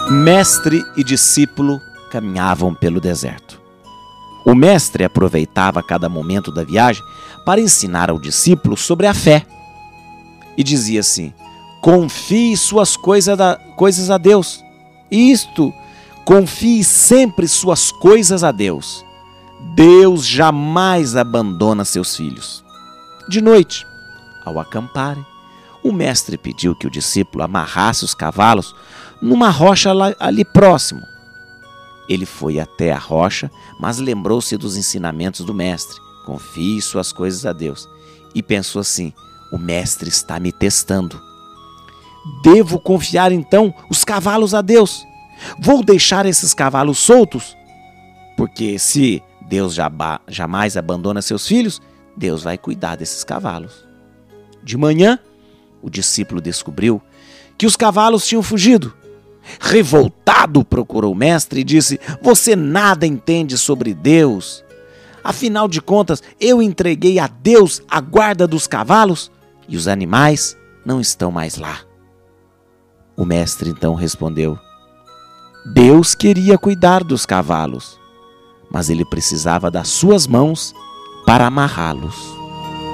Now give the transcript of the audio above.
Mestre e discípulo caminhavam pelo deserto. O mestre aproveitava cada momento da viagem para ensinar ao discípulo sobre a fé. E dizia assim: confie suas coisas a Deus. Isto, confie sempre suas coisas a Deus. Deus jamais abandona seus filhos. De noite, ao acamparem, o mestre pediu que o discípulo amarrasse os cavalos numa rocha ali próximo. Ele foi até a rocha, mas lembrou-se dos ensinamentos do mestre. Confie suas coisas a Deus. E pensou assim: o mestre está me testando. Devo confiar então os cavalos a Deus. Vou deixar esses cavalos soltos? Porque se Deus jamais abandona seus filhos, Deus vai cuidar desses cavalos. De manhã, o discípulo descobriu que os cavalos tinham fugido. Revoltado, procurou o mestre e disse: você nada entende sobre Deus. Afinal de contas, eu entreguei a Deus a guarda dos cavalos e os animais não estão mais lá. O mestre então respondeu: Deus queria cuidar dos cavalos, mas ele precisava das suas mãos para amarrá-los.